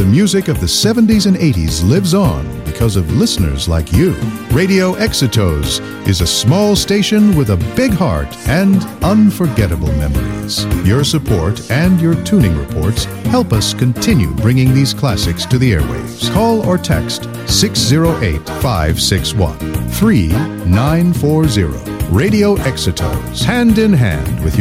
the music of the 70s and 80s lives on because of listeners like you. Radio Exitos is a small station with a big heart and unforgettable memories. Your support and your tuning reports help us continue bringing these classics to the airwaves. Call or text 608-561-3940. Radio Exitos, hand in hand with your